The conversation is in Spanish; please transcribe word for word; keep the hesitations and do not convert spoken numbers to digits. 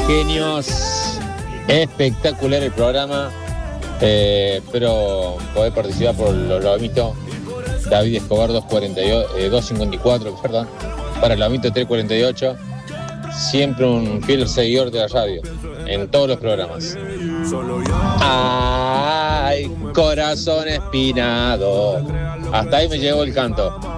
genios. Espectacular el programa. Eh, pero poder participar por los lomitos. David Escobar doscientos cuarenta y ocho, eh, doscientos cincuenta y cuatro, perdón. Para el lomito trescientos cuarenta y ocho. Siempre un fiel seguidor de la radio. En todos los programas. Ay, corazón espinado. Hasta ahí me llegó el canto.